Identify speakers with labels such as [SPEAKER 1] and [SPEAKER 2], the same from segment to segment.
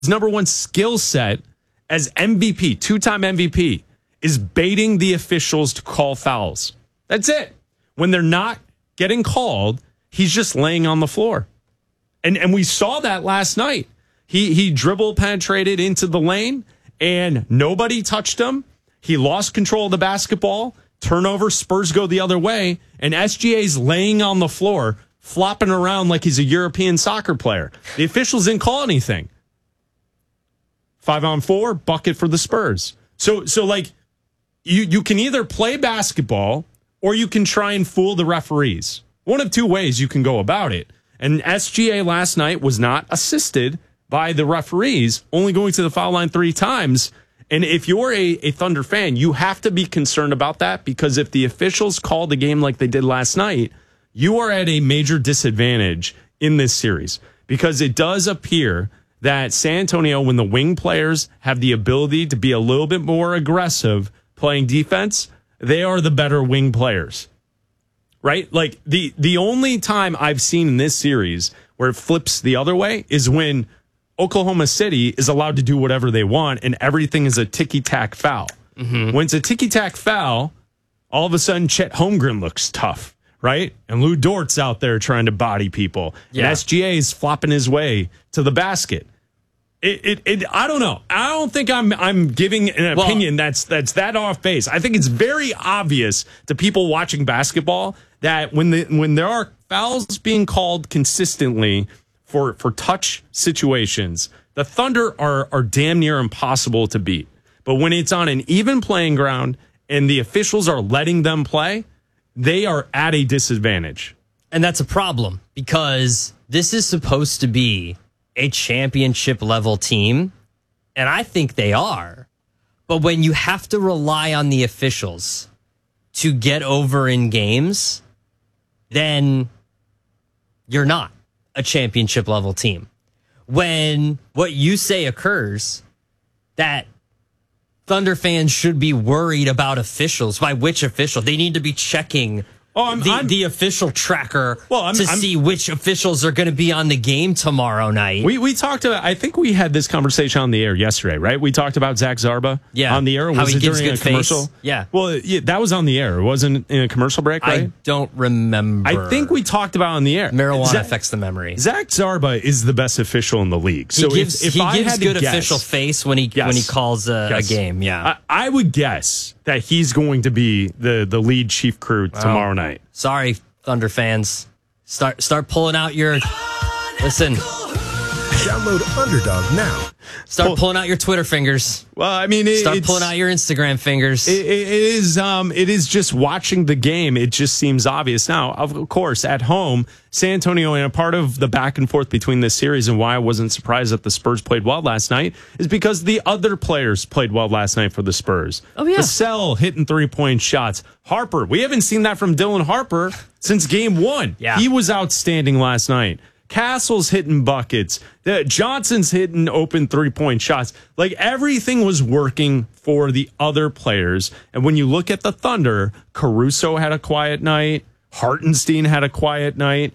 [SPEAKER 1] number one skill set as MVP, two-time MVP, is baiting the officials to call fouls. That's it. When they're not getting called, he's just laying on the floor. And we saw that last night. He dribble penetrated into the lane, and nobody touched him. He lost control of the basketball. Turnover, Spurs go the other way, and SGA's laying on the floor, flopping around like he's a European soccer player. The officials didn't call anything. 5-on-4, bucket for the Spurs. So like, you can either play basketball or you can try and fool the referees. One of two ways you can go about it. And SGA last night was not assisted by the referees, only going to the foul line 3 times. And if you're a Thunder fan, you have to be concerned about that, because if the officials call the game like they did last night, you are at a major disadvantage in this series, because it does appear that San Antonio, when the wing players have the ability to be a little bit more aggressive playing defense, they are the better wing players, right? Like the only time I've seen in this series where it flips the other way is when Oklahoma City is allowed to do whatever they want and everything is a ticky-tack foul. Mm-hmm. When it's a ticky-tack foul, all of a sudden Chet Holmgren looks tough, right? And Lou Dort's out there trying to body people. Yeah. And SGA is flopping his way to the basket. I don't know. I don't think I'm giving an opinion that's that off base. I think it's very obvious to people watching basketball that when there are fouls being called consistently for touch situations, the Thunder are damn near impossible to beat. But when it's on an even playing ground and the officials are letting them play, they are at a disadvantage.
[SPEAKER 2] And that's a problem, because this is supposed to be a championship level team, and I think they are. But when you have to rely on the officials to get over in games, then you're not a championship level team. When what you say occurs, that Thunder fans should be worried about officials. By which official? They need to be checking the official tracker to see which officials are going to be on the game tomorrow night.
[SPEAKER 1] We talked about, I think we had this conversation on the air yesterday, right? We talked about Zach Zarba on the air.
[SPEAKER 2] How
[SPEAKER 1] was
[SPEAKER 2] he
[SPEAKER 1] it
[SPEAKER 2] gives
[SPEAKER 1] during
[SPEAKER 2] good
[SPEAKER 1] a commercial?
[SPEAKER 2] Face. Yeah.
[SPEAKER 1] Well, that was on the air. It wasn't in a commercial break, right?
[SPEAKER 2] I don't remember.
[SPEAKER 1] I think we talked about it on the air.
[SPEAKER 2] Marijuana affects the memory.
[SPEAKER 1] Zach Zarba is the best official in the league. So
[SPEAKER 2] he gives good official face when he calls a game. Yeah.
[SPEAKER 1] I would guess that he's going to be the lead chief crew tomorrow night.
[SPEAKER 2] Sorry, Thunder fans. Start pulling out your... Listen.
[SPEAKER 3] Download Underdog now.
[SPEAKER 2] Start pulling out your Twitter fingers.
[SPEAKER 1] Well, I mean,
[SPEAKER 2] start pulling out your Instagram fingers.
[SPEAKER 1] It is just watching the game. It just seems obvious. Now, of course, at home, San Antonio, and a part of the back and forth between this series and why I wasn't surprised that the Spurs played well last night is because the other players played well last night for the Spurs.
[SPEAKER 2] Oh, yeah.
[SPEAKER 1] Vassell hitting 3-point shots. Harper, we haven't seen that from Dylan Harper since game 1.
[SPEAKER 2] Yeah.
[SPEAKER 1] He was outstanding last night. Castle's hitting buckets. Johnson's hitting open 3-point shots. Like, everything was working for the other players. And when you look at the Thunder, Caruso had a quiet night. Hartenstein had a quiet night.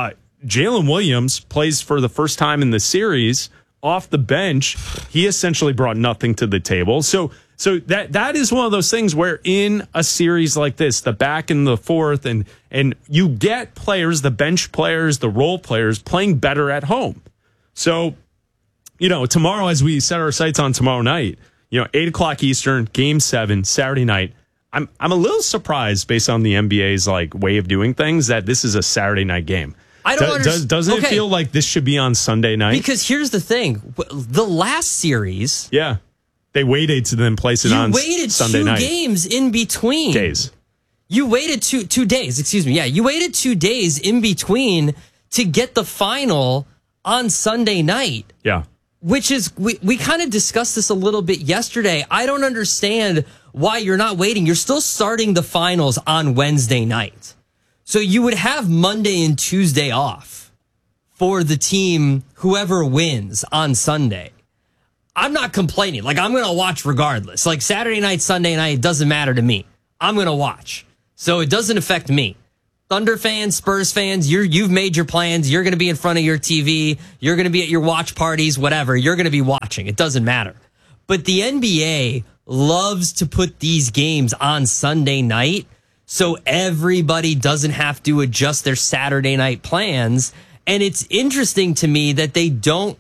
[SPEAKER 1] Jalen Williams plays for the first time in the series off the bench. He essentially brought nothing to the table. So that is one of those things where in a series like this, the back and the forth, and you get players, the bench players, the role players playing better at home. So, tomorrow, as we set our sights on tomorrow night, 8:00 Eastern, Game 7, Saturday night. I'm a little surprised based on the NBA's way of doing things that this is a Saturday night game.
[SPEAKER 2] I don't understand.
[SPEAKER 1] Doesn't it feel like this should be on Sunday night?
[SPEAKER 2] Because here's the thing: the last series,
[SPEAKER 1] yeah. They waited to then place it on Sunday night.
[SPEAKER 2] You waited 2 games in between.
[SPEAKER 1] Days.
[SPEAKER 2] You waited 2 days, excuse me. Yeah, you waited 2 days in between to get the final on Sunday night.
[SPEAKER 1] Yeah.
[SPEAKER 2] Which is, we kind of discussed this a little bit yesterday. I don't understand why you're not waiting. You're still starting the finals on Wednesday night. So you would have Monday and Tuesday off for the team, whoever wins on Sunday. I'm not complaining. I'm going to watch regardless. Saturday night, Sunday night, it doesn't matter to me. I'm going to watch. So it doesn't affect me. Thunder fans, Spurs fans, you've made your plans. You're going to be in front of your TV. You're going to be at your watch parties, whatever. You're going to be watching. It doesn't matter. But the NBA loves to put these games on Sunday night so everybody doesn't have to adjust their Saturday night plans. And it's interesting to me that they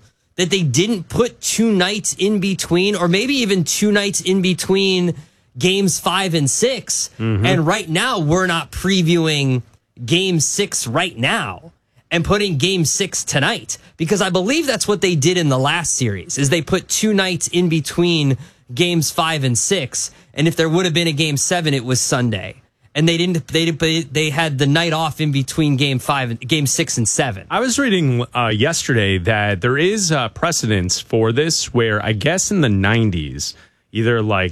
[SPEAKER 2] didn't put 2 nights in between, or maybe even 2 nights in between games 5 and 6. Mm-hmm. And right now we're not previewing game 6 right now and putting game 6 tonight, because I believe that's what they did in the last series, is they put 2 nights in between games 5 and 6. And if there would have been a game 7, it was Sunday. And they had the night off in between game 6 and 7.
[SPEAKER 1] I was reading yesterday that there is precedence for this, where I guess in the 90s, either like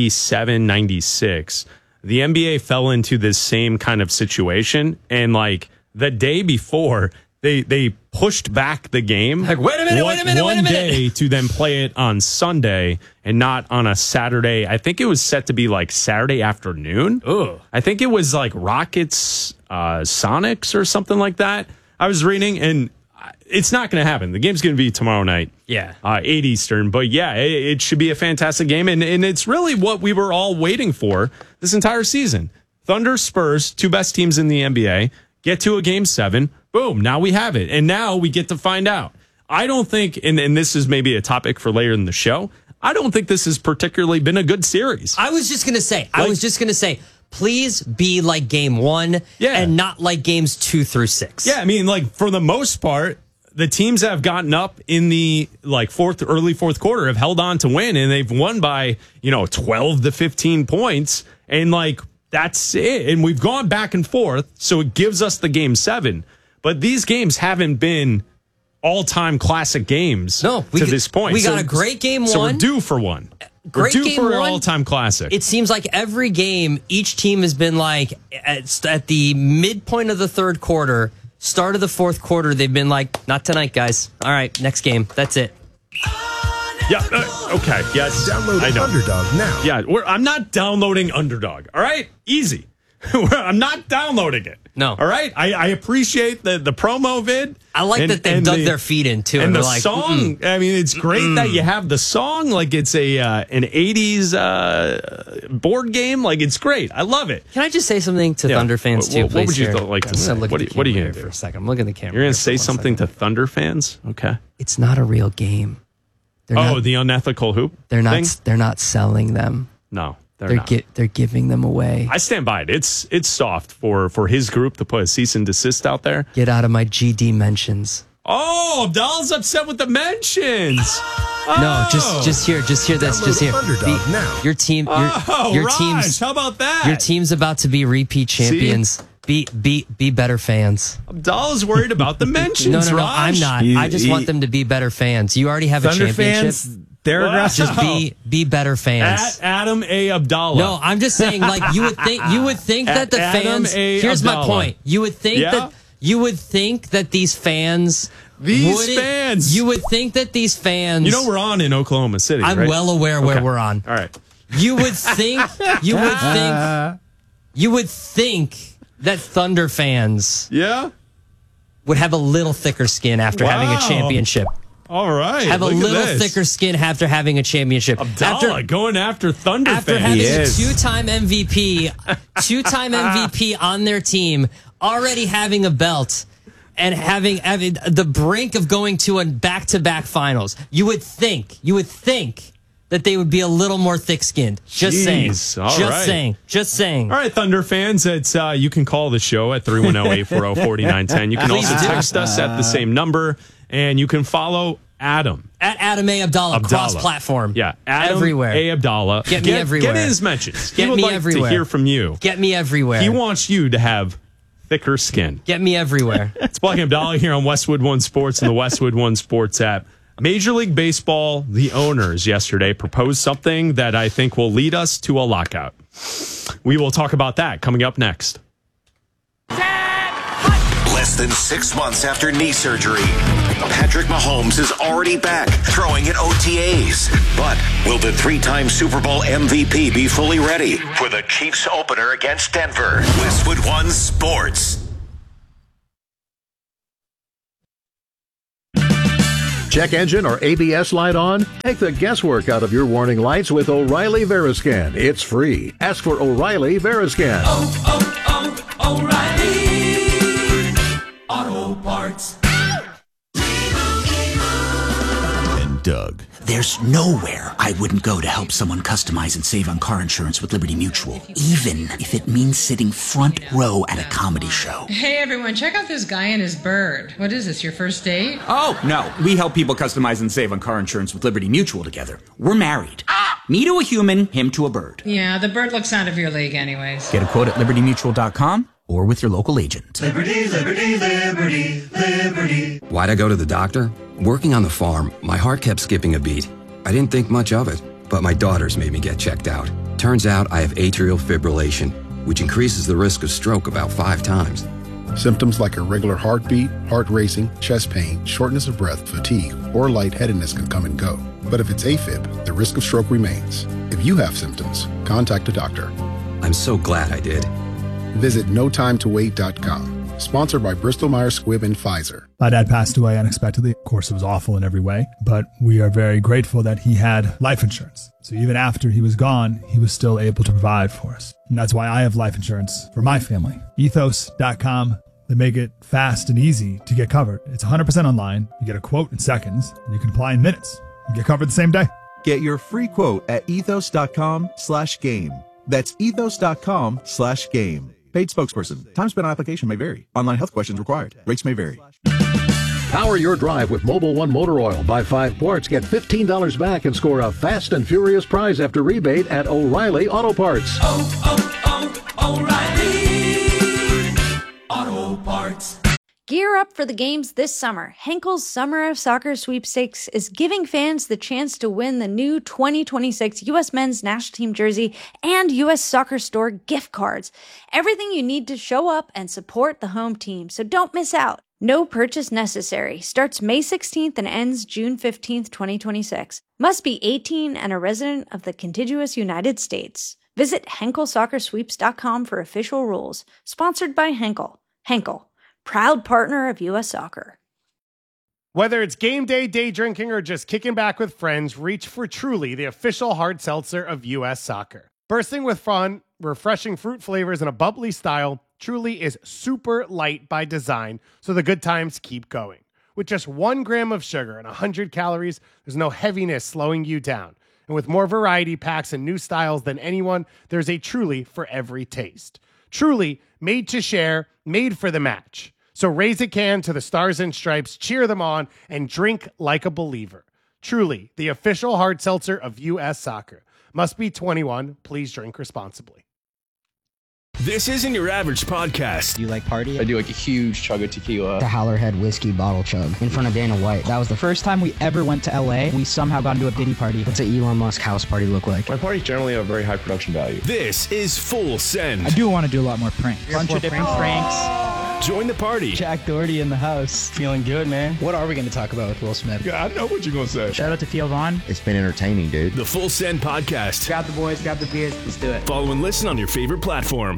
[SPEAKER 1] 97, 96, the NBA fell into this same kind of situation. And like the day before, they pushed back the game.
[SPEAKER 2] Like, wait a minute.
[SPEAKER 1] One day to then play it on Sunday and not on a Saturday. I think it was set to be like Saturday afternoon.
[SPEAKER 2] Ooh.
[SPEAKER 1] I think it was like Rockets, Sonics or something like that. I was reading, and it's not going to happen. The game's going to be tomorrow night.
[SPEAKER 2] Yeah.
[SPEAKER 1] 8 Eastern. But yeah, it should be a fantastic game. And it's really what we were all waiting for this entire season. Thunder, Spurs, 2 best teams in the NBA, get to a game 7. Boom. Now we have it. And now we get to find out. I don't think, and this is maybe a topic for later in the show, I don't think this has particularly been a good series.
[SPEAKER 2] I was just going to say, please be like game 1 and not like games 2 through 6.
[SPEAKER 1] Yeah, I mean, like for the most part, the teams that have gotten up in the like early fourth quarter have held on to win, and they've won by, 12 to 15 points. And like, that's it. And we've gone back and forth. So it gives us the game 7. But these games haven't been all-time classic games to this point.
[SPEAKER 2] We got a great game 1.
[SPEAKER 1] So we're due for one.
[SPEAKER 2] Great
[SPEAKER 1] we're due
[SPEAKER 2] game
[SPEAKER 1] for
[SPEAKER 2] 1.
[SPEAKER 1] an all-time classic.
[SPEAKER 2] It seems like every game, each team has been like, at the midpoint of the third quarter, start of the fourth quarter, they've been like, not tonight, guys. All right, next game. That's it.
[SPEAKER 1] Yeah, okay, yes.
[SPEAKER 3] Download Underdog now.
[SPEAKER 1] Yeah, I'm not downloading Underdog, all right? Easy. I'm not downloading it.
[SPEAKER 2] No.
[SPEAKER 1] All right? I appreciate the promo vid.
[SPEAKER 2] I like that they dug their feet in, too.
[SPEAKER 1] And the
[SPEAKER 2] like,
[SPEAKER 1] song, I mean, it's great that you have the song. Like, it's an 80s board game. Like, it's great. I love it.
[SPEAKER 2] Can I just say something to Thunder fans, too, please?
[SPEAKER 1] What would you like to say? What are you going to do?
[SPEAKER 2] For a second. I'm looking at the camera.
[SPEAKER 1] You're going to say something to Thunder fans? Okay.
[SPEAKER 2] It's not a real game.
[SPEAKER 1] The unethical hoop thing?
[SPEAKER 2] They're not selling them.
[SPEAKER 1] No.
[SPEAKER 2] They're giving them away.
[SPEAKER 1] I stand by it. It's soft for his group to put a cease and desist out there.
[SPEAKER 2] Get out of my GD mentions.
[SPEAKER 1] Oh, Abdallah's upset with the mentions.
[SPEAKER 2] No, just hear this. Just hear.
[SPEAKER 3] Underdog now.
[SPEAKER 2] Your team. Your team's.
[SPEAKER 1] How about that?
[SPEAKER 2] Your team's about to be repeat champions. Be better fans.
[SPEAKER 1] Abdallah's worried about the mentions.
[SPEAKER 2] No, I'm not. I just want them to be better fans. You already have
[SPEAKER 4] Thunder
[SPEAKER 2] a championship.
[SPEAKER 4] Fans, just
[SPEAKER 2] be better fans.
[SPEAKER 1] At Adam A. Abdallah.
[SPEAKER 2] No, I'm just saying, like, you would think that the fans. Here's my point. You would think that these fans. You would think that these fans.
[SPEAKER 1] You know we're on in Oklahoma City.
[SPEAKER 2] I'm
[SPEAKER 1] right?
[SPEAKER 2] well aware where we're on.
[SPEAKER 1] All right.
[SPEAKER 2] You would think that Thunder fans would have a little thicker skin after having a championship.
[SPEAKER 1] All right.
[SPEAKER 2] Have a little thicker skin after having a championship.
[SPEAKER 1] Abdallah going after Thunder
[SPEAKER 2] after
[SPEAKER 1] fans.
[SPEAKER 2] Having a two-time MVP on their team, already having a belt, and having the brink of going to a back-to-back finals. You would think that they would be a little more thick-skinned. Just saying.
[SPEAKER 1] All right, Thunder fans, it's you can call the show at 310-840-4910. You can also text us at the same number, and you can follow Adam.
[SPEAKER 2] At Adam A. Abdallah, cross-platform.
[SPEAKER 1] Yeah, Adam
[SPEAKER 2] everywhere.
[SPEAKER 1] A. Abdallah.
[SPEAKER 2] Get me everywhere.
[SPEAKER 1] Get his mentions.
[SPEAKER 2] Get
[SPEAKER 1] he would
[SPEAKER 2] me
[SPEAKER 1] like
[SPEAKER 2] everywhere.
[SPEAKER 1] to hear from you.
[SPEAKER 2] Get me everywhere.
[SPEAKER 1] He wants you to have thicker skin.
[SPEAKER 2] Get me everywhere.
[SPEAKER 1] It's Black and Abdallah here on Westwood One Sports and the Westwood One Sports app. Major League Baseball, the owners yesterday proposed something that I think will lead us to a lockout. We will talk about that coming up next.
[SPEAKER 5] Less than 6 months after knee surgery, Patrick Mahomes is already back throwing at OTAs. But will the 3-time Super Bowl MVP be fully ready for the Chiefs opener against Denver? Westwood One Sports.
[SPEAKER 4] Check engine or ABS light on? Take the guesswork out of your warning lights with O'Reilly Veriscan. It's free. Ask for O'Reilly Veriscan.
[SPEAKER 6] O'Reilly Auto Parts.
[SPEAKER 7] And Doug.
[SPEAKER 8] There's nowhere I wouldn't go to help someone customize and save on car insurance with Liberty Mutual, even if it means sitting front row at a comedy show.
[SPEAKER 9] Hey everyone, check out this guy and his bird. What is this, your first date?
[SPEAKER 10] Oh, no. We help people customize and save on car insurance with Liberty Mutual together. We're married. Me to a human, him to a bird.
[SPEAKER 9] Yeah, the bird looks out of your league anyways.
[SPEAKER 10] Get a quote at libertymutual.com or with your local agent.
[SPEAKER 6] Liberty, liberty, liberty, liberty.
[SPEAKER 11] Why'd I go to the doctor? Working on the farm, my heart kept skipping a beat. I didn't think much of it, but my daughters made me get checked out. Turns out I have atrial fibrillation, which increases the risk of stroke about 5 times.
[SPEAKER 12] Symptoms like irregular heartbeat, heart racing, chest pain, shortness of breath, fatigue, or lightheadedness can come and go. But if it's AFib, the risk of stroke remains. If you have symptoms, contact a doctor.
[SPEAKER 11] I'm so glad I did.
[SPEAKER 12] Visit notimetowait.com. Sponsored by Bristol Myers Squibb and Pfizer.
[SPEAKER 13] My dad passed away unexpectedly. Of course, it was awful in every way, but we are very grateful that he had life insurance. So even after he was gone, he was still able to provide for us. And that's why I have life insurance for my family. Ethos.com. They make it fast and easy to get covered. It's 100% online. You get a quote in seconds, and you can apply in minutes. You get covered the same day.
[SPEAKER 14] Get your free quote at ethos.com/game. That's ethos.com/game. Paid spokesperson. Time spent on application may vary. Online health questions required. Rates may vary.
[SPEAKER 4] Power your drive with Mobil 1 Motor Oil. Buy 5 quarts, get $15 back, and score a fast and furious prize after rebate at O'Reilly Auto Parts.
[SPEAKER 6] O'Reilly Auto Parts.
[SPEAKER 15] Gear up for the games this summer. Henkel's Summer of Soccer Sweepstakes is giving fans the chance to win the new 2026 U.S. Men's National Team jersey and U.S. Soccer Store gift cards. Everything you need to show up and support the home team, so don't miss out. No purchase necessary. Starts May 16th and ends June 15th, 2026. Must be 18 and a resident of the contiguous United States. Visit HenkelSoccerSweeps.com for official rules. Sponsored by Henkel. Henkel, proud partner of U.S. Soccer.
[SPEAKER 16] Whether it's game day, day drinking, or just kicking back with friends, reach for Truly, the official hard seltzer of U.S. Soccer. Bursting with fun, refreshing fruit flavors, and a bubbly style, Truly is super light by design, so the good times keep going. With just 1 gram of sugar and 100 calories, there's no heaviness slowing you down. And with more variety packs and new styles than anyone, there's a Truly for every taste. Truly, made to share, made for the match. So raise a can to the Stars and Stripes, cheer them on, and drink like a believer. Truly, the official hard seltzer of U.S. Soccer. Must be 21. Please drink responsibly.
[SPEAKER 17] This isn't your average podcast.
[SPEAKER 18] Do you like party?
[SPEAKER 19] I do like a huge chug of tequila.
[SPEAKER 18] The Howlerhead whiskey bottle chug in front of Dana White. That was the first time we ever went to LA. We somehow got into a Diddy party. What's an Elon Musk house party look like?
[SPEAKER 19] My parties generally have very high production value.
[SPEAKER 17] This is Full Send.
[SPEAKER 18] I do want to do a lot more pranks. Bunch of different pranks.
[SPEAKER 17] Join the party.
[SPEAKER 18] Jack Doherty in the house. Feeling good, man. What are we going to talk about with Will Smith?
[SPEAKER 19] Yeah, I know what you're going to say.
[SPEAKER 18] Shout out to Theo Vaughn.
[SPEAKER 19] It's been entertaining, dude.
[SPEAKER 17] The Full Send podcast.
[SPEAKER 18] Grab the boys, grab the beers. Let's do it.
[SPEAKER 17] Follow and listen on your favorite platform.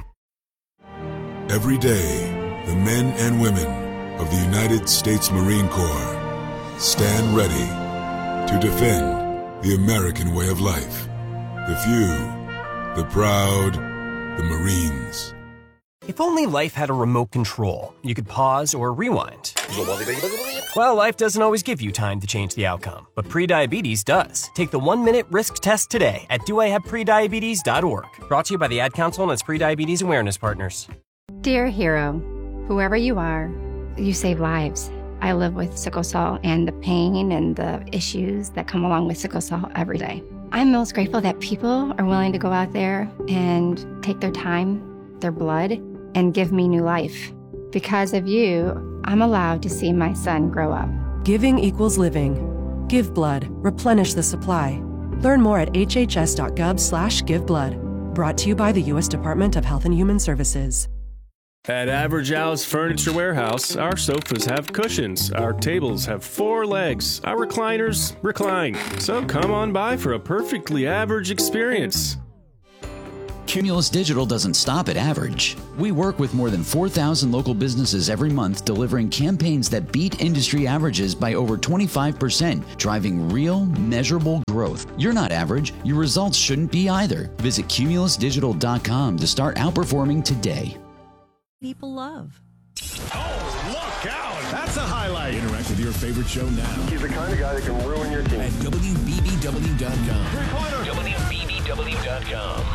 [SPEAKER 20] Every day, the men and women of the United States Marine Corps stand ready to defend the American way of life. The few, the proud, the Marines.
[SPEAKER 21] If only life had a remote control, you could pause or rewind. Well, life doesn't always give you time to change the outcome, but prediabetes does. Take the 1-minute risk test today at doihaveprediabetes.org. Brought to you by the Ad Council and its prediabetes awareness partners.
[SPEAKER 22] Dear hero, whoever you are, you save lives. I live with sickle cell and the pain and the issues that come along with sickle cell every day. I'm most grateful that people are willing to go out there and take their time, their blood, and give me new life. Because of you, I'm allowed to see my son grow up.
[SPEAKER 23] Giving equals living. Give blood. Replenish the supply. Learn more at hhs.gov/giveblood. Brought to you by the U.S. Department of Health and Human Services.
[SPEAKER 17] At Average Al's Furniture Warehouse, our sofas have cushions, our tables have 4 legs, our recliners recline. So come on by for a perfectly average experience.
[SPEAKER 1] Cumulus Digital doesn't stop at average. We work with more than 4,000 local businesses every month, delivering campaigns that beat industry averages by over 25%, driving real, measurable growth. You're not average. Your results shouldn't be either. Visit cumulusdigital.com to start outperforming today.
[SPEAKER 2] People love.
[SPEAKER 3] Oh, look out! That's a highlight. Interact with your favorite show now.
[SPEAKER 24] He's the kind of guy that can ruin your team.
[SPEAKER 3] At WBBW.com.
[SPEAKER 5] WBBW.com.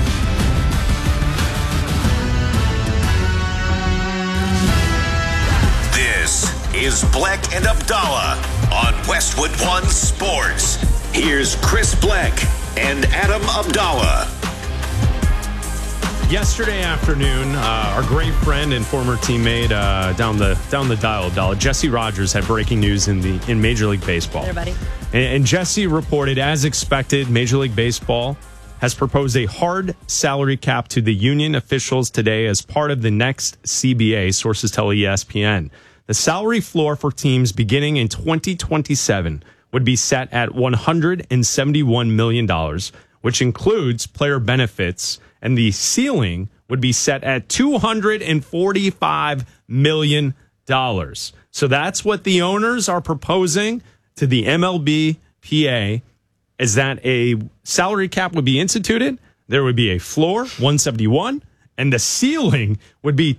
[SPEAKER 5] This is Bleck and Abdallah on Westwood One Sports. Here's Chris Bleck and Adam Abdallah.
[SPEAKER 17] Yesterday afternoon, our great friend and former teammate down the dial, Abdallah, Jesse Rogers, had breaking news in Major League Baseball.
[SPEAKER 2] Hey, buddy.
[SPEAKER 17] And Jesse reported, as expected, Major League Baseball has proposed a hard salary cap to the union officials today as part of the next CBA, sources tell ESPN. The salary floor for teams beginning in 2027 would be set at $171 million, which includes player benefits, and the ceiling would be set at $245 million. So that's what the owners are proposing to the MLBPA, is that a salary cap would be instituted. There would be a floor, 171, and the ceiling would be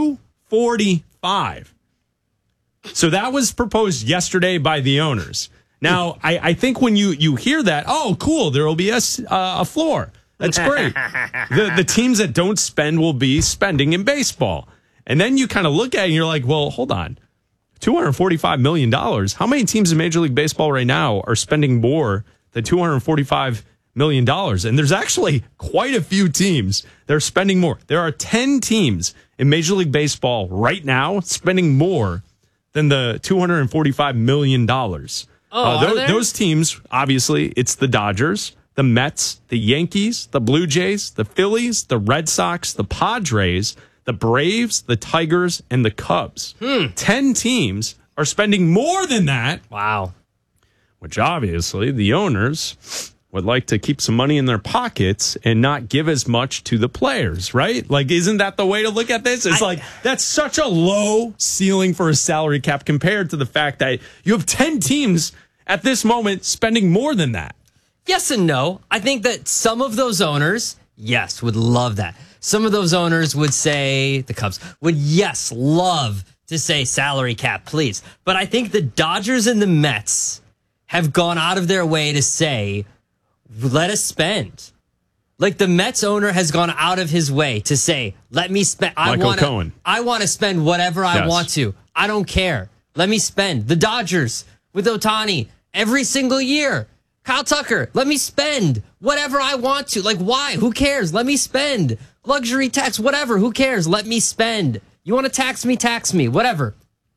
[SPEAKER 17] 245. So that was proposed yesterday by the owners. Now, I think when you hear that, oh, cool, there will be a floor. That's great. The teams that don't spend will be spending in baseball. And then you kind of look at it and you're like, well, hold on. $245 million. How many teams in Major League Baseball right now are spending more than $245 million? And there's actually quite a few teams that are spending more. There are 10 teams in Major League Baseball right now spending more than the $245 million. Those teams, obviously, it's the Dodgers, the Mets, the Yankees, the Blue Jays, the Phillies, the Red Sox, the Padres, the Braves, the Tigers, and the Cubs. 10 teams are spending more than that.
[SPEAKER 2] Wow.
[SPEAKER 17] Which obviously the owners would like to keep some money in their pockets and not give as much to the players, right? Like, isn't that the way to look at this? It's like, that's such a low ceiling for a salary cap compared to the fact that you have 10 teams at this moment spending more than that.
[SPEAKER 2] Yes and no. I think that some of those owners, yes, would love that. Some of those owners would say, the Cubs would, yes, love to say salary cap, please. But I think the Dodgers and the Mets have gone out of their way to say, let us spend. Like, the Mets owner has gone out of his way to say, let me spend. I want to spend whatever I want to. I don't care. Let me spend. The Dodgers with Ohtani every single year. Kyle Tucker, let me spend whatever I want to. Like, why? Who cares? Let me spend. Luxury tax, whatever. Who cares? Let me spend. You want to tax me, whatever.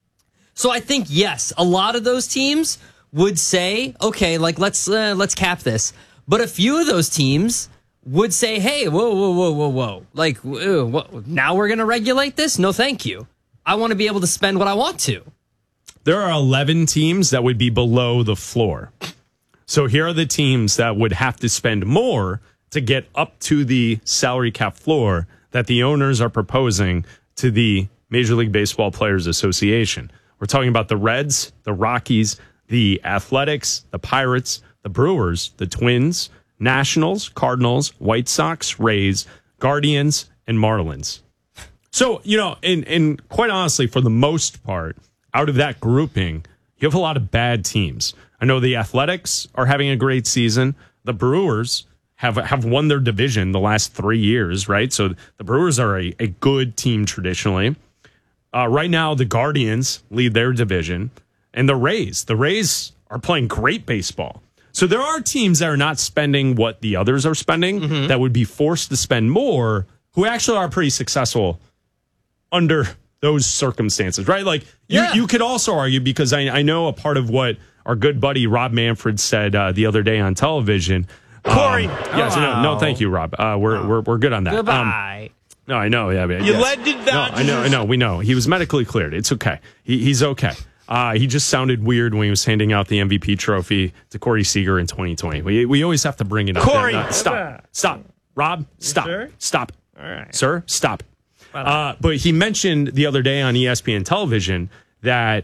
[SPEAKER 2] So I think, yes, a lot of those teams would say, okay, like, let's cap this. But a few of those teams would say, hey, whoa. Like, now we're going to regulate this? No, thank you. I want to be able to spend what I want to.
[SPEAKER 17] There are 11 teams that would be below the floor. So here are the teams that would have to spend more to get up to the salary cap floor that the owners are proposing to the Major League Baseball Players Association. We're talking about the Reds, the Rockies, the Athletics, the Pirates, the Brewers, the Twins, Nationals, Cardinals, White Sox, Rays, Guardians, and Marlins. So, and quite honestly, for the most part, out of that grouping, you have a lot of bad teams. I know the Athletics are having a great season. The Brewers have won their division the last 3 years, right? So the Brewers are a good team traditionally. Right now, the Guardians lead their division. And the Rays are playing great baseball. So there are teams that are not spending what the others are spending that would be forced to spend more, who actually are pretty successful under those circumstances, right? Like, you could also argue, because I know a part of what our good buddy Rob Manfred said the other day on television.
[SPEAKER 2] Corey.
[SPEAKER 17] Yes, no, thank you, Rob. We're good on that.
[SPEAKER 2] Goodbye.
[SPEAKER 17] No, I know. Yeah,
[SPEAKER 2] you led to that.
[SPEAKER 17] No, I know. We know. He was medically cleared. It's okay. He's okay. He just sounded weird when he was handing out the MVP trophy to Corey Seager in 2020. We always have to bring it up.
[SPEAKER 2] Corey,
[SPEAKER 17] Stop. Rob, stop.
[SPEAKER 2] sure?
[SPEAKER 17] Stop.
[SPEAKER 2] All right.
[SPEAKER 17] Sir, stop. But he mentioned the other day on ESPN television that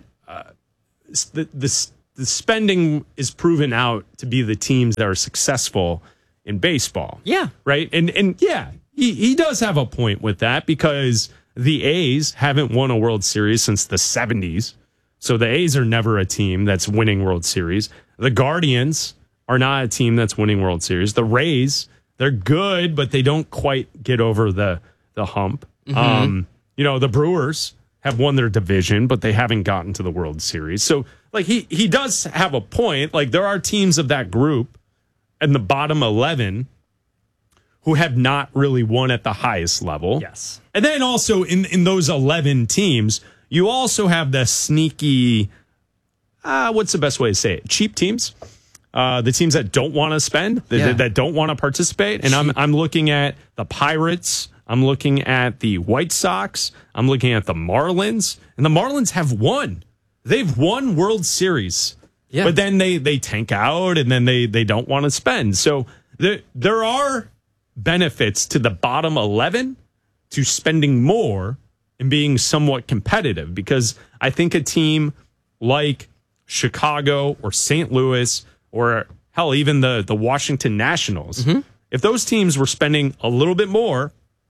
[SPEAKER 17] the spending is proven out to be the teams that are successful in baseball.
[SPEAKER 2] Yeah.
[SPEAKER 17] Right? And yeah, he does have a point with that because the A's haven't won a World Series since the 70s. So the A's are never a team that's winning World Series. The Guardians are not a team that's winning World Series. The Rays, they're good, but they don't quite get over the hump. The Brewers have won their division, but they haven't gotten to the World Series. So, like, he does have a point. Like, there are teams of that group and the bottom 11 who have not really won at the highest level.
[SPEAKER 2] Yes.
[SPEAKER 17] And then also in those 11 teams, you also have the sneaky, what's the best way to say it? Cheap teams. The teams that don't want to spend, that don't want to participate. And I'm looking at the Pirates. I'm looking at the White Sox. I'm looking at the Marlins. And the Marlins have won. They've won World Series. Yeah. But then they tank out and then they don't want to spend. So there are benefits to the bottom 11 to spending more and being somewhat competitive, because I think a team like Chicago or St. Louis or hell, even the Washington Nationals, if those teams were spending a little bit more,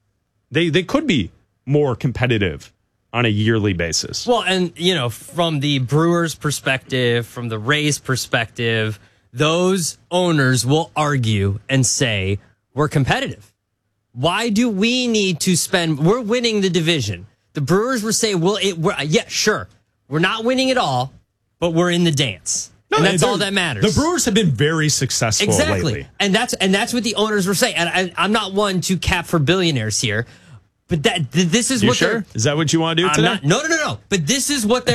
[SPEAKER 17] they could be more competitive on a yearly basis.
[SPEAKER 2] Well, and, from the Brewers' perspective, from the Rays' perspective, those owners will argue and say, we're competitive. Why do we need to spend? We're winning the division. The Brewers will say, sure. We're not winning it all, but we're in the dance.
[SPEAKER 17] No,
[SPEAKER 2] and that's all that matters.
[SPEAKER 17] The Brewers have been very successful lately.
[SPEAKER 2] And that's what the owners were saying. And I'm not one to cap for billionaires here, but this is what
[SPEAKER 17] sure? Is that what you want to do today?
[SPEAKER 2] No. But this is what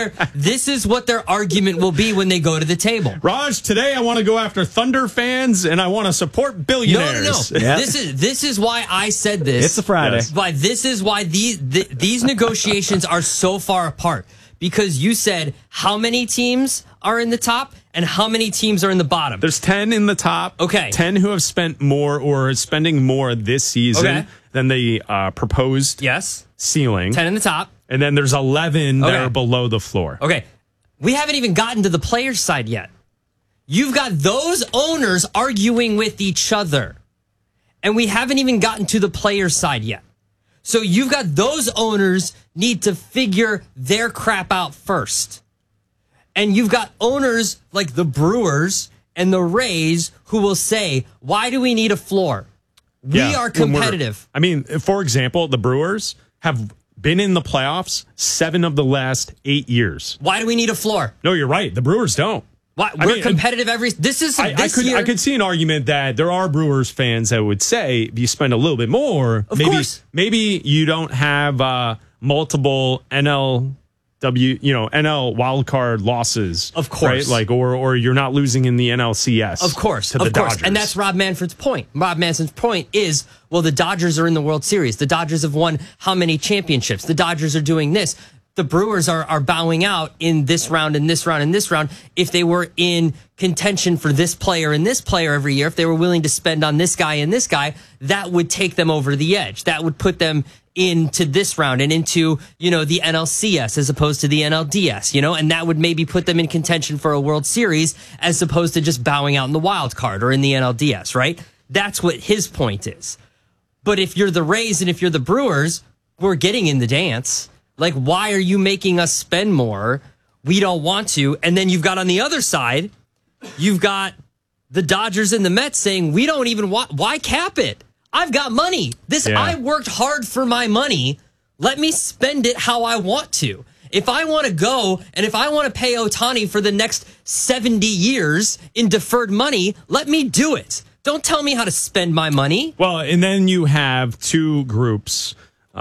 [SPEAKER 2] their argument will be when they go to the table.
[SPEAKER 17] Raj, today I want to go after Thunder fans and I want to support billionaires.
[SPEAKER 2] No. Yep. This is why I said this.
[SPEAKER 7] It's a Friday.
[SPEAKER 17] Yes.
[SPEAKER 2] Why this is why these negotiations are so far apart, because you said how many teams are in the top and how many teams are in the bottom.
[SPEAKER 17] There's 10 in the top.
[SPEAKER 2] Okay.
[SPEAKER 17] 10 who have spent more or spending more this season than the proposed ceiling.
[SPEAKER 2] 10 in the top.
[SPEAKER 17] And then there's 11 that are below the floor.
[SPEAKER 2] Okay. We haven't even gotten to the players' side yet. You've got those owners arguing with each other. And we haven't even gotten to the players' side yet. So you've got those owners need to figure their crap out first. And you've got owners like the Brewers and the Rays who will say, why do we need a floor? We are competitive.
[SPEAKER 17] I mean, for example, the Brewers have been in the playoffs 7 of the last 8 years.
[SPEAKER 2] Why do we need a floor?
[SPEAKER 17] No, you're right. The Brewers don't.
[SPEAKER 2] Why? We're competitive every...
[SPEAKER 17] I could see an argument that there are Brewers fans that would say if you spend a little bit more, maybe you don't have multiple NL wildcard losses.
[SPEAKER 2] Of course.
[SPEAKER 17] Right? Like, or you're not losing in the NLCS.
[SPEAKER 2] Of course.
[SPEAKER 17] To the Dodgers.
[SPEAKER 2] And that's Rob Manfred's point. Rob Manson's point is, well, the Dodgers are in the World Series. The Dodgers have won how many championships? The Dodgers are doing this. The Brewers are bowing out in this round and this round and this round. If they were in contention for this player and this player every year, if they were willing to spend on this guy and this guy, that would take them over the edge. That would put them into this round and into, the NLCS as opposed to the NLDS, and that would maybe put them in contention for a World Series as opposed to just bowing out in the wild card or in the NLDS, right? That's what his point is. But if you're the Rays and if you're the Brewers, we're getting in the dance. Like, why are you making us spend more? We don't want to. And then you've got on the other side, you've got the Dodgers and the Mets saying, we don't even want, why cap it? I've got money. I worked hard for my money. Let me spend it how I want to. If I want to go and if I want to pay Ohtani for the next 70 years in deferred money, let me do it. Don't tell me how to spend my money.
[SPEAKER 17] Well, and then you have two groups,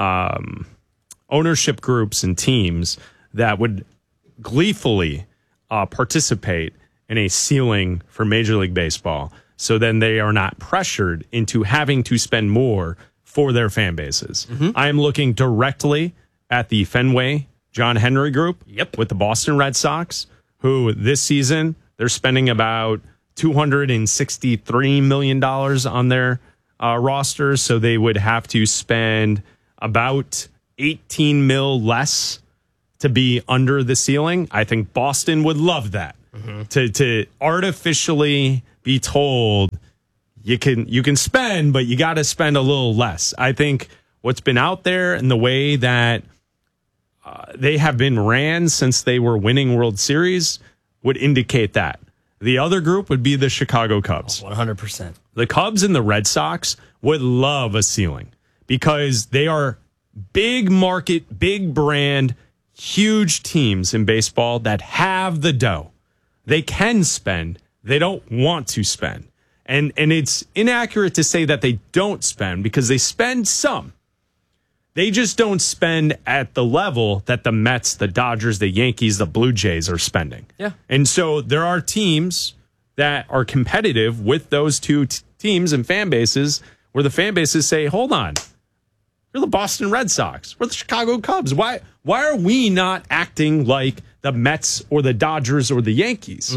[SPEAKER 17] ownership groups and teams that would gleefully participate in a ceiling for Major League Baseball. So then they are not pressured into having to spend more for their fan bases. I am looking directly at the Fenway John Henry Group with the Boston Red Sox, who this season they're spending about $263 million on their rosters, so they would have to spend about 18 mil less to be under the ceiling. I think Boston would love that. To artificially be told you can spend, but you got to spend a little less. I think what's been out there and the way that they have been ran since they were winning World Series would indicate that. The other group would be the Chicago Cubs.
[SPEAKER 2] 100%.
[SPEAKER 17] The Cubs and the Red Sox would love a ceiling because they are big market, big brand, huge teams in baseball that have the dough. They can spend. They don't want to spend. And it's inaccurate to say that they don't spend because they spend some. They just don't spend at the level that the Mets, the Dodgers, the Yankees, the Blue Jays are spending.
[SPEAKER 2] Yeah.
[SPEAKER 17] And so there are teams that are competitive with those two teams and fan bases where the fan bases say, hold on, we're the Boston Red Sox. We're the Chicago Cubs. Why are we not acting like the Mets or the Dodgers or the Yankees?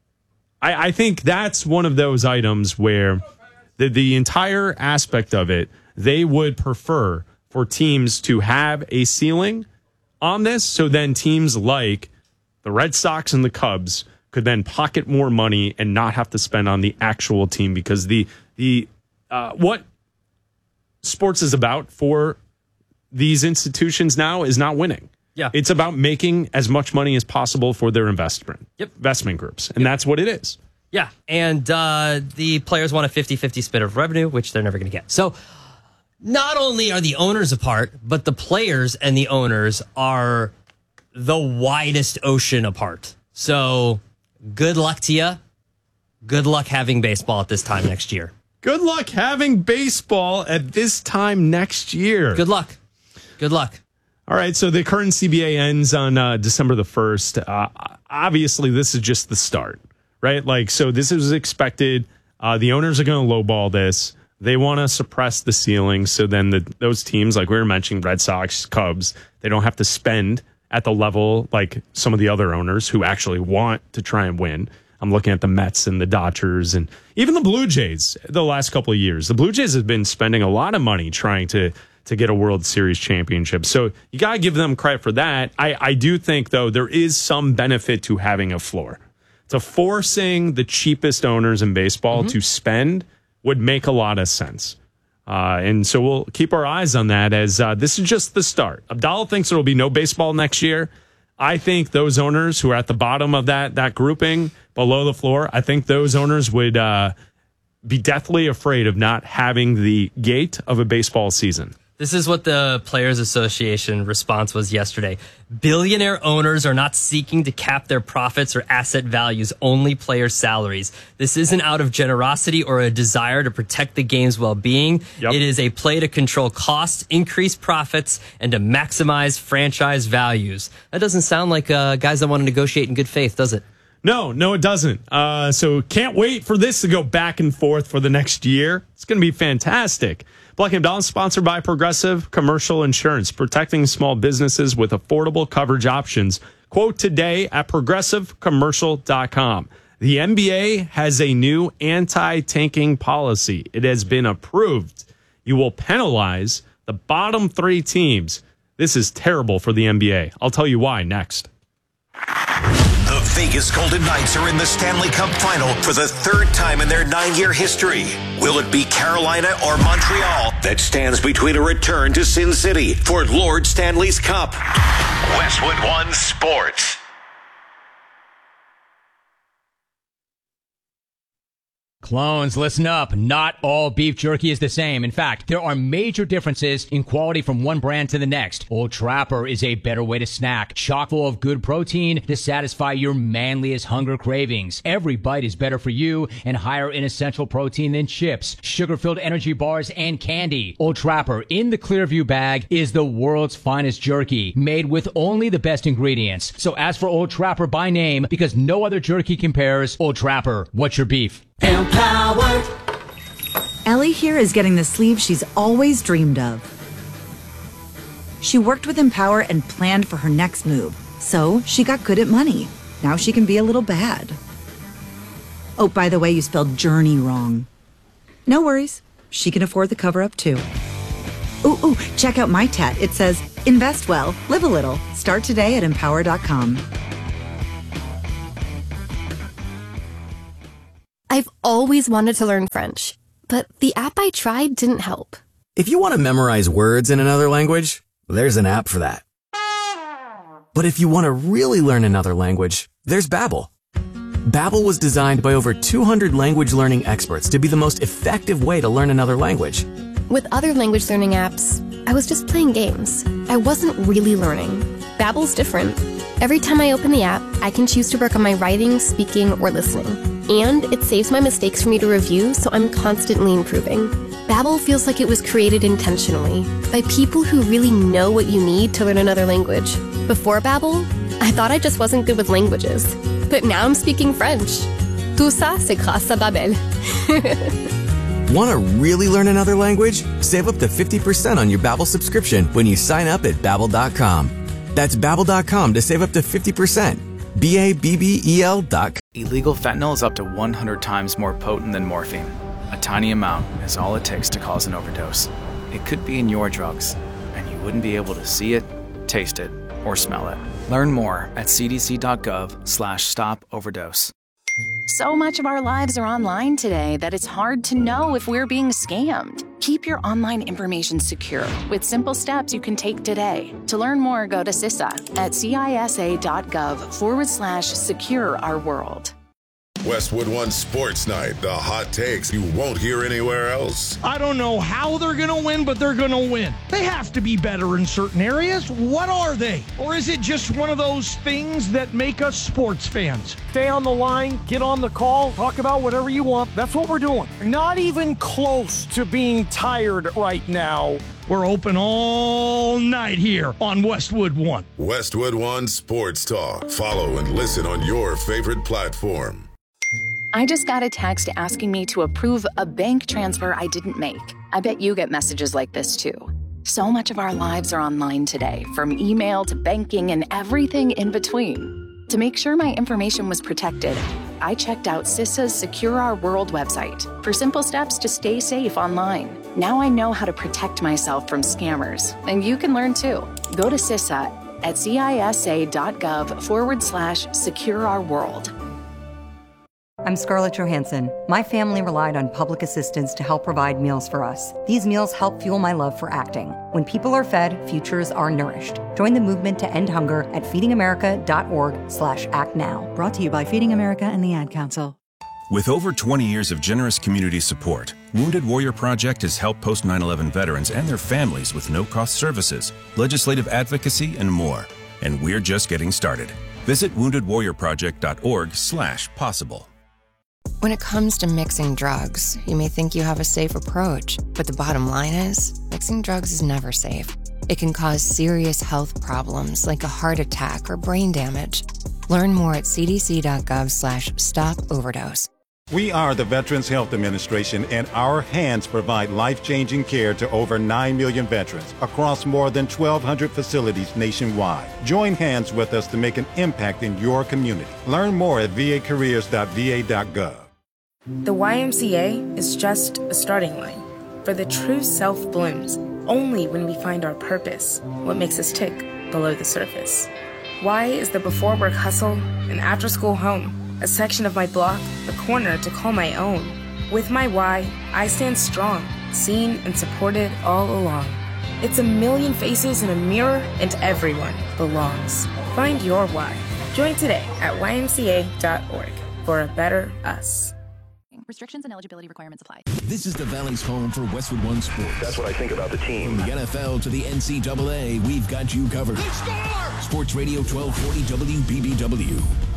[SPEAKER 17] I think that's one of those items where the entire aspect of it, they would prefer for teams to have a ceiling on this. So then teams like the Red Sox and the Cubs could then pocket more money and not have to spend on the actual team because what sports is about for these institutions now is not winning.
[SPEAKER 2] Yeah.
[SPEAKER 17] It's about making as much money as possible for their investment groups. And that's what it is.
[SPEAKER 2] Yeah. And the players want a 50-50 split of revenue, which they're never going to get. So not only are the owners apart, but the players and the owners are the widest ocean apart. So good luck to you. Good luck having baseball at this time next year.
[SPEAKER 17] Good luck having baseball at this time next year.
[SPEAKER 2] Good luck. Good luck.
[SPEAKER 17] All right, so the current CBA ends on December the 1st. Obviously, this is just the start, right? So this is expected. The owners are going to lowball this. They want to suppress the ceiling, so then those teams, like we were mentioning, Red Sox, Cubs, they don't have to spend at the level like some of the other owners who actually want to try and win. I'm looking at the Mets and the Dodgers and even the Blue Jays the last couple of years. The Blue Jays have been spending a lot of money trying to get a World Series championship. So you got to give them credit for that. I do think, though, there is some benefit to having a floor. To forcing the cheapest owners in baseball to spend would make a lot of sense. And so we'll keep our eyes on that as this is just the start. Abdallah thinks there will be no baseball next year. I think those owners who are at the bottom of that grouping below the floor, I think those owners would be deathly afraid of not having the gate of a baseball season.
[SPEAKER 2] This is what the Players Association response was yesterday. Billionaire owners are not seeking to cap their profits or asset values, only player salaries. This isn't out of generosity or a desire to protect the game's well-being. Yep. It is a play to control costs, increase profits, and to maximize franchise values. That doesn't sound like guys that want to negotiate in good faith, does it?
[SPEAKER 17] No, it doesn't. So can't wait for this to go back and forth for the next year. It's going to be fantastic. Black & Abdallah is sponsored by Progressive Commercial Insurance, protecting small businesses with affordable coverage options. Quote today at progressivecommercial.com. The NBA has a new anti-tanking policy. It has been approved. You will penalize the bottom 3 teams. This is terrible for the NBA. I'll tell you why next.
[SPEAKER 5] The Vegas Golden Knights are in the Stanley Cup Final for the 3rd time in their 9-year history. Will it be Carolina or Montreal that stands between a return to Sin City for Lord Stanley's Cup? Westwood One Sports.
[SPEAKER 7] Clones, listen up. Not all beef jerky is the same. In fact, there are major differences in quality from one brand to the next. Old Trapper is a better way to snack, chock full of good protein to satisfy your manliest hunger cravings. Every bite is better for you and higher in essential protein than chips, sugar-filled energy bars, and candy. Old Trapper in the Clearview bag is the world's finest jerky, made with only the best ingredients. So ask for Old Trapper by name because no other jerky compares. Old Trapper, what's your beef?
[SPEAKER 8] Empowered. Ellie here is getting the sleeve she's always dreamed of. She worked with Empower and planned for her next move, so she got good at money. Now she can be a little bad. Oh, by the way, you spelled journey wrong. No worries. she can afford the cover-up too. Ooh, check out my tat. It says, invest well, live a little. Start today at Empower.com.
[SPEAKER 9] I've always wanted to learn French, but the app I tried didn't help.
[SPEAKER 10] If you want to memorize words in another language, there's an app for that. But if you want to really learn another language, there's Babbel. Babbel was designed by over 200 language learning experts to be the most effective way to learn another language.
[SPEAKER 9] With other language learning apps, I was just playing games. I wasn't really learning. Babbel's different. Every time I open the app, I can choose to work on my writing, speaking, or listening. And it saves my mistakes for me to review, so I'm constantly improving. Babbel feels like it was created intentionally by people who really know what you need to learn another language. Before Babbel, I thought I just wasn't good with languages. But now I'm speaking French. Tout ça, c'est grâce à Babbel.
[SPEAKER 10] Want to really learn another language? Save up to 50% on your Babbel subscription when you sign up at Babbel.com. That's Babbel.com to save up to 50%. Babbel.com.
[SPEAKER 11] Illegal fentanyl is up to 100 times more potent than morphine. A tiny amount is all it takes to cause an overdose. It could be in your drugs, and you wouldn't be able to see it, taste it, or smell it. Learn more at cdc.gov/stop-overdose.
[SPEAKER 12] So much of our lives are online today that it's hard to know if we're being scammed. Keep your online information secure with simple steps you can take today. To learn more, go to CISA at cisa.gov/secure our world.
[SPEAKER 20] Westwood One Sports Night, the hot takes you won't hear anywhere else.
[SPEAKER 25] I don't know how they're going to win, but they're going to win. They have to be better in certain areas. What are they? Or is it just one of those things that make us sports fans?
[SPEAKER 3] Stay on the line, get on the call, talk about whatever you want. That's what we're doing. Not even close to being tired right now.
[SPEAKER 25] We're open all night here on Westwood One.
[SPEAKER 20] Westwood One Sports Talk. Follow and listen on your favorite platform.
[SPEAKER 12] I just got a text asking me to approve a bank transfer I didn't make. I bet you get messages like this too. So much of our lives are online today, from email to banking and everything in between. To make sure my information was protected, I checked out CISA's Secure Our World website for simple steps to stay safe online. Now I know how to protect myself from scammers, and you can learn too. Go to CISA at cisa.gov/secure our world.
[SPEAKER 26] I'm Scarlett Johansson. My family relied on public assistance to help provide meals for us. These meals help fuel my love for acting. When people are fed, futures are nourished. Join the movement to end hunger at feedingamerica.org/actnow.
[SPEAKER 8] Brought to you by Feeding America and the Ad Council.
[SPEAKER 27] With over 20 years of generous community support, Wounded Warrior Project has helped post 9/11 veterans and their families with no-cost services, legislative advocacy, and more. And we're just getting started. Visit woundedwarriorproject.org/possible.
[SPEAKER 28] When it comes to mixing drugs, you may think you have a safe approach, but the bottom line is, mixing drugs is never safe. It can cause serious health problems like a heart attack or brain damage. Learn more at cdc.gov/stop-overdose.
[SPEAKER 29] We are the Veterans Health Administration, and our hands provide life-changing care to over 9 million veterans across more than 1,200 facilities nationwide. Join hands with us to make an impact in your community. Learn more at vacareers.va.gov.
[SPEAKER 30] The YMCA is just a starting line, for the true self blooms only when we find our purpose, what makes us tick below the surface. Y is the before-work hustle, an after-school home, a section of my block, a corner to call my own. With my Y, I stand strong, seen and supported all along. It's a million faces in a mirror, and everyone belongs. Find your Y. Join today at ymca.org for a better us.
[SPEAKER 31] Restrictions and eligibility requirements apply.
[SPEAKER 32] This is the Valley's home for Westwood One Sports.
[SPEAKER 24] That's what I think about the team.
[SPEAKER 32] From the NFL to the NCAA, we've got you covered. Sports Radio 1240 WBBW.